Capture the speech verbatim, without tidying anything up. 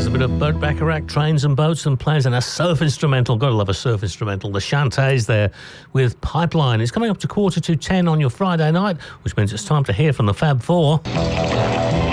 a bit of boat baccarat, trains and boats and planes, and a surf instrumental. Gotta love a surf instrumental. The Shantays there with Pipeline. It's coming up to quarter to ten on your Friday night, which means it's time to hear from the Fab Four.